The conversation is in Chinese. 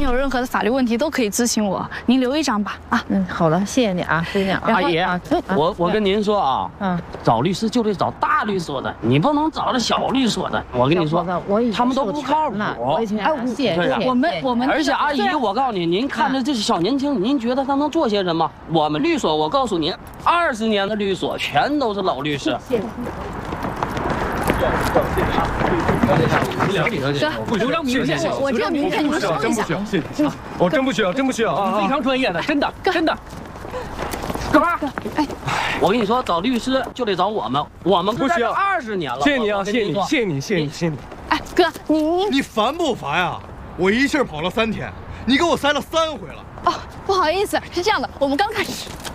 您有任何的法律问题都可以咨询我，您留一张吧。啊， 好的，谢谢你啊，谢谢啊， 阿姨，我跟您说啊，找律师就得找大律所的，你不能找那小律所的。我跟你说，他们都不靠谱。 谢谢。 我们， 而且阿姨，我告诉你，您看着这小年轻，您觉得他能做些什么？我们律所，我告诉您，20年的律所全都是老律师。 谢谢。 不留张名片，我这个名片你们收一下。 真不需要，谢谢。我真不需要，真不需要啊！ 非常专业的，真的，真的。干嘛？哎，我跟你说，找律师就得找我们，我们不需要20年了。 谢谢你啊，谢谢你，谢谢你，谢谢你，谢谢你。 哎，哥，你烦不烦呀？我一气儿跑了3天，你给我塞了3回了。 哦，不好意思，是这样的，我们刚开始。